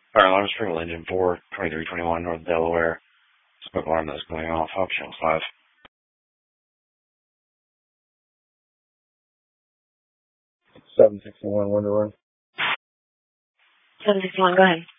Fire alarm sprinkle engine 4, 2321 North Delaware. Smoke alarm that's going off. Option 5. 761 Winter Run. 761, go ahead.